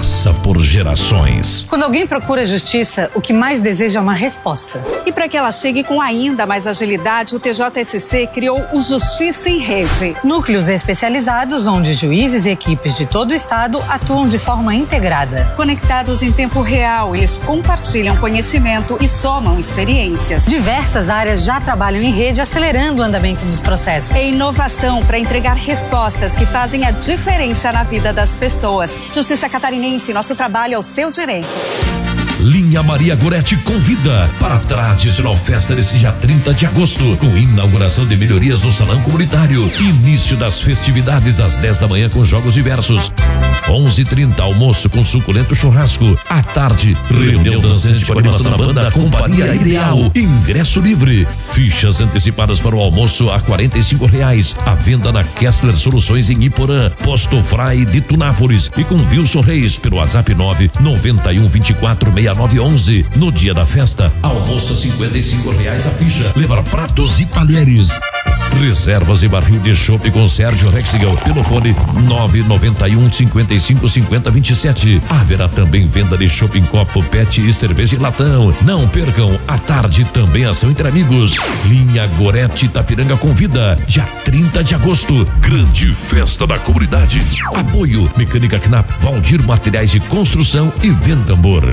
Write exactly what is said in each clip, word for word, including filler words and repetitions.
passa por gerações. Quando alguém procura justiça, o que mais deseja é uma resposta. E para que ela chegue com ainda mais agilidade, o T J S C criou o Justiça em Rede. Núcleos especializados onde juízes e equipes de todo o estado atuam de forma integrada. Conectados em tempo real, eles compartilham conhecimento e somam experiências. Diversas áreas já trabalham em rede, acelerando o andamento dos processos. É inovação para entregar respostas que fazem a diferença na vida das pessoas. Justiça Catarinense, nosso trabalho é o seu direito. Linha Maria Goretti convida para a tradicional festa desse dia trinta de agosto, com inauguração de melhorias no salão comunitário. Início das festividades às dez da manhã com jogos diversos. onze e trinta, almoço com suculento churrasco. À tarde, reunião dançante com animação da banda Companhia Ideal. Ingresso livre. Fichas antecipadas para o almoço a quarenta e cinco reais. A venda na Kessler Soluções em Iporã, Posto Frai de Tunápolis e com Wilson Reis pelo WhatsApp nove nove um, vinte e quatro, sessenta e nove onze. No dia da festa, almoço cinquenta e cinco reais a ficha. Levar pratos e talheres. Reservas e barril de chopp com Sérgio Rexigal pelo fone nove nove um, cinquenta e cinco, cinquenta, vinte e sete. Haverá também venda de chopp em copo, pet e cerveja em latão. Não percam, à tarde também ação entre amigos. Linha Goretti Itapiranga convida, dia trinta de agosto, grande festa da comunidade. Apoio Mecânica Knapp, Valdir Materiais de Construção e Vendambor.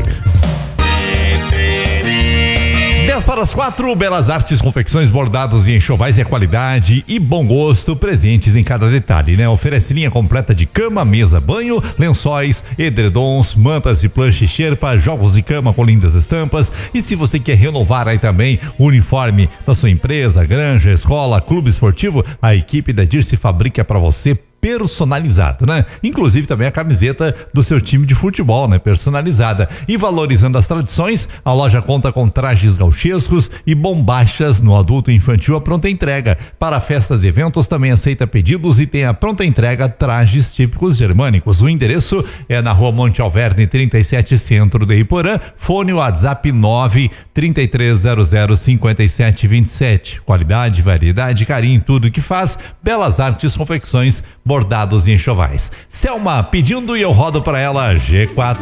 dez para as quatro, Belas Artes, confecções, bordados e enxovais é qualidade e bom gosto, presentes em cada detalhe, né? Oferece linha completa de cama, mesa, banho, lençóis, edredons, mantas de plush e xerpa, jogos de cama com lindas estampas. E se você quer renovar aí também o uniforme da sua empresa, granja, escola, clube esportivo, a equipe da Dirce fabrica para você personalizado, né? Inclusive também a camiseta do seu time de futebol, né? Personalizada. E valorizando as tradições, a loja conta com trajes gauchescos e bombachas no adulto e infantil a pronta entrega. Para festas e eventos também aceita pedidos e tem a pronta entrega trajes típicos germânicos. O endereço é na Rua Monte Alverne trinta e sete, centro de Iporã. Fone WhatsApp nove trinta e três zero zero, cinquenta e sete vinte e sete. Qualidade, variedade, carinho em tudo que faz. Belas Artes, confecções, bordados e enxovais. Selma pedindo e eu rodo para ela G quatro.